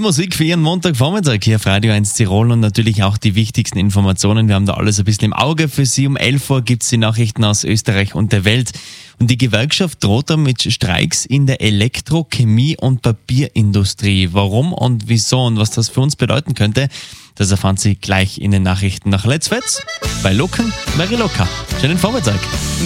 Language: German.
Musik für Ihren Montagvormittag hier auf Radio 1 Tirol und natürlich auch die wichtigsten Informationen. Wir haben da alles ein bisschen im Auge für Sie. Um 11 Uhr gibt es die Nachrichten aus Österreich und der Welt. Und die Gewerkschaft droht da mit Streiks in der Elektro-, Chemie- und Papierindustrie. Warum und wieso und was das für uns bedeuten könnte, das erfahren Sie gleich in den Nachrichten nach Let's Fets bei Locken, Mary Locker. Schönen Vormittag.